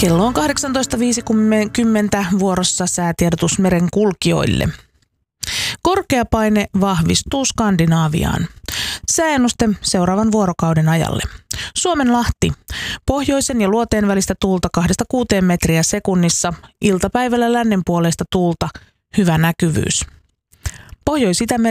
Kello on 18.50 vuorossa säätiedotus merenkulkijoille. Korkeapaine vahvistuu Skandinaaviaan. Sääennuste seuraavan vuorokauden ajalle. Suomenlahti. Pohjoisen ja luoteen välistä tuulta 2-6 metriä sekunnissa. Iltapäivällä lännen puoleista tuulta. Hyvä näkyvyys. Pohjois-Itämeren